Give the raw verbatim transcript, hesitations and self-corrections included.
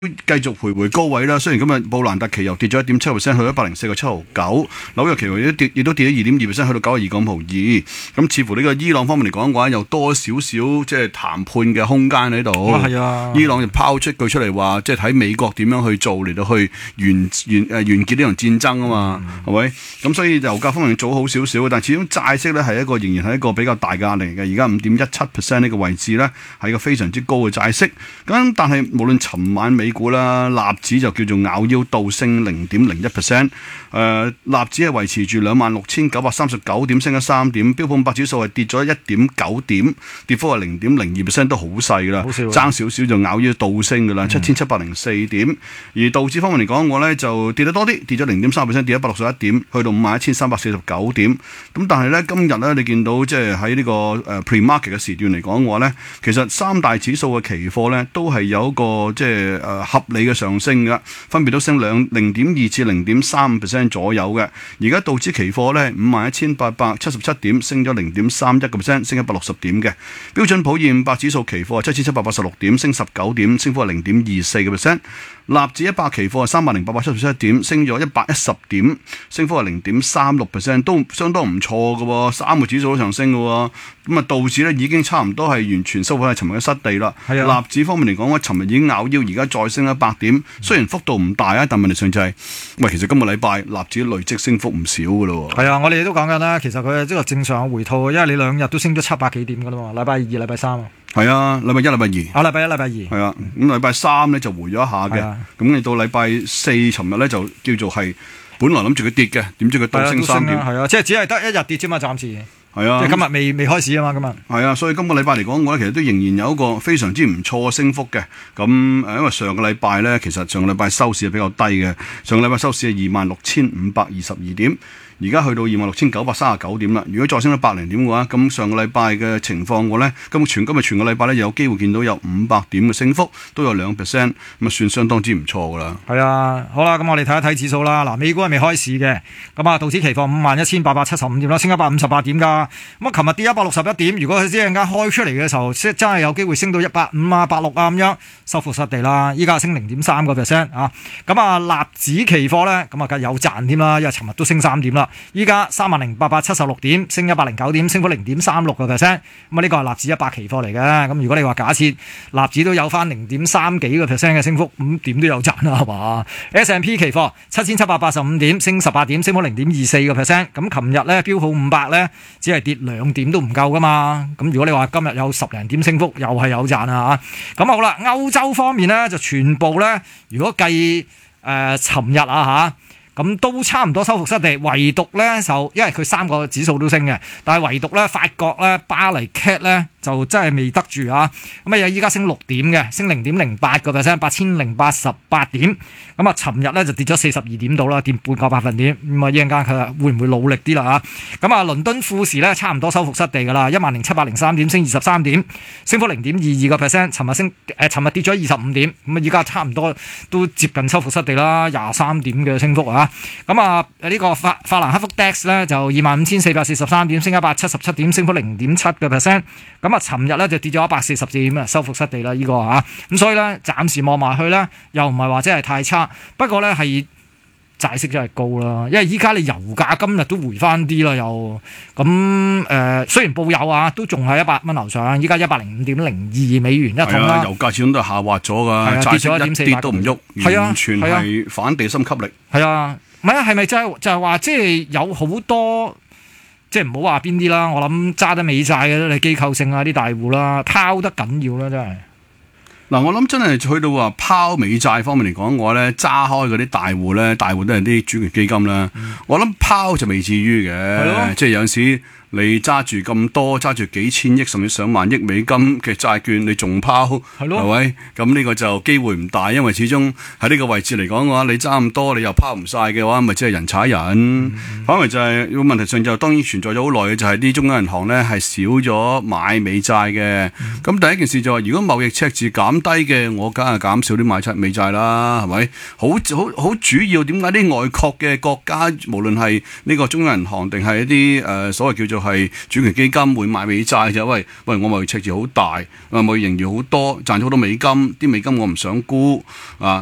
繼續徘徊高位啦。雖然今日布蘭特期油跌咗一點七 percent， 去咗一百零四個七毫九，紐約期油亦都跌，亦都跌咗二點二 percent， 去到九十二個五毫二。咁似乎呢個伊朗方面嚟講嘅話，有多少少即係談判嘅空間喺度。 係啊， 伊朗就拋出句出嚟話，即係睇美國點樣去做嚟到去完完誒完結呢場戰爭啊嘛，係咪、嗯？咁所以油價方面早好少少，但係始終債息咧係一個仍然係一個比較大嘅壓力嘅。而家五點一七 percent 呢個位置咧係一個非常之高嘅債息。咁但係無論尋晚美股啦，納指就叫做咬腰倒升零點零一 percent， 誒納指係維持住兩萬六千九百三十九點，升咗三點，標普五百指數係跌咗一點九點，跌幅係零點零二 percent， 都好細噶啦，爭少少就咬腰倒升噶啦，七千七百零四點。而道指方面嚟講，我咧就跌得多啲，跌咗零點三 percent， 跌一百六十一點，去到五萬一千三百四十九點。咁但係咧今日咧，你見到即係喺呢個誒 pre-market 嘅時段嚟講嘅話咧，其實三大指數嘅期貨咧都係有一個即係誒合理嘅上升嘅，分別都升兩零點二至零點三 percent 左右嘅。而家道指期貨咧五萬一千八百七十七點，升咗零點三一個 percent， 升一百六十點嘅。標準普爾五百指數期貨七千七百八十六點，升十九點，升幅係零點二四個 percent。納指一百期貨係三萬零八百七十七點，升咗一百一十點，升幅係零點三六 percent， 都相當唔錯嘅喎，三個指數都上升嘅喎。咁啊，道指咧已經差唔多係完全收復喺尋日嘅失地啦。係啊，納指方面嚟講，我尋日已經咬腰，而家再升一百點，雖然幅度唔大啊，但問題上就係、是，喂，其實今個禮拜納指累積升幅唔少嘅咯。係啊，我哋都講緊啦，其實佢係呢個正常嘅回吐，因為你兩日都升咗七百幾點嘅啦嘛，禮拜二、禮拜三啊。 係啊，禮拜一、禮拜二。 啊，禮拜一、禮拜二。係啊，咁禮拜三咧就回咗一下嘅，咁、啊、你到禮拜四尋日咧就叫做係，本來諗住佢跌嘅，點知佢倒升三點。 係啊，即係只係得一日跌啫嘛，暫時。 係啊， 即係今日未未開始啊嘛，今日。係啊，所以今個禮拜嚟講，我咧其實都仍然有一個非常之唔錯嘅升幅嘅。咁誒，因為上個禮拜咧，其實上個禮拜收市係比較低嘅，上個禮拜收市係二萬六千五百二十二點。而家去到二萬六千九百三十九點啦。如果再升到百零點嘅話，咁上個禮拜嘅情況我咧，今全今日全個禮拜咧有機會見到有五百點嘅升幅，都有兩 percent， 咁啊算相當之唔錯噶啦。 係啊，好啦，咁我哋睇一睇指數啦。嗱，美股係未開市嘅，咁啊道指期貨五萬一千八百七十五點啦，升一百五十八點噶。咁啊，琴日跌一百六十一點，如果佢一陣間開出嚟嘅時候，真係有機會升到一百五啊、百六啊咁樣，收復失地啦。依家升零點三個 percent 啊。咁啊，納指期貨咧，咁啊梗係有賺添啦，因為尋日都升三點啦。依家三萬零八百七十六點，升一百零九點，升幅零點三六個 percent。咁啊，呢個係納指一百期貨嚟嘅。咁如果你話假設納指都有翻零點三幾個 percent 嘅升幅，咁點都有賺啦，係嘛 ？S and P 期貨七千七百八十五點，升十八點，升幅零點二四個 percent。咁琴日咧標普五百咧只係跌兩點都唔夠噶嘛。咁如果你話今日有十零點升幅，又係有賺啊嚇。咁好啦，歐洲方面咧就全部咧，如果計誒尋日啊嚇。咁都差唔多收復失地，唯獨咧就因為佢三個指數都升嘅，但係唯獨咧法國咧巴黎 C A C 咧就真係未得住啊！咁啊，依家升六點嘅，升零點零八個 percent， 八千零八十八點。咁啊，尋日咧就跌咗四十二點到啦，跌半個百分點。咁啊，一陣間佢會唔會努力啲啦嚇？咁啊，倫敦富時咧差唔多收復失地㗎啦，一萬零七百零三點，升二十三點，升幅零點二二個 percent。尋日升誒，尋日跌咗二十五點，咁啊，依家差唔多都接近收復失地啦，廿三點嘅升幅啊！咁啊，呢個法法蘭克福 D A X 咧就二萬五千四百四十三點，升一百七十七點，升幅零點七個 percent。咁啊，尋日咧就跌咗一百四十點啊，收復失地啦，呢個嚇。咁所以咧，暫時望埋去咧，又唔係話真係太差。不過咧係債息真係高啦，因為依家你油價今日都回翻啲啦，又咁誒、呃，雖然報油啊，都仲係一百蚊樓上，依家一百零五點零二美元一桶啦。 油價始終都係下滑咗㗎，債息一啲都唔喐，完全係反地心吸力。係啊。唔係啊，係咪就係就係話，即係有好多，即係唔好話邊啲啦。我諗揸得美債嘅你機構性啊，啲大戶啦，拋得緊要啦，真係。 嗱，我諗真係去到話拋美債方面嚟講嘅話咧，揸開嗰啲大戶咧，大戶都係啲主權基金啦。嗯、我諗拋就未至於嘅，即係有陣時。你揸住咁多，揸住幾千億甚至上萬億美金嘅債券，你仲拋，係咪？咁呢個就機會唔大，因為始終喺呢個位置嚟講嘅話，你揸咁多，你又拋唔晒嘅話，咪即係人踩人。嗯、反為就係、是、個問題上就當然存在咗好耐嘅，就係啲中央銀行咧係少咗買美債嘅。咁、嗯、第一件事就係、是、如果貿易赤字減低嘅，我梗係減少啲買出美債啦，係咪？好好好主要點解啲外國嘅國家，無論係呢個中央銀行定係一啲誒、呃、所謂叫做係主權基金會買美債就喂喂，我貿易赤字好大，啊貿易盈餘好多，賺咗好多美金，啲美金我唔想沽啊，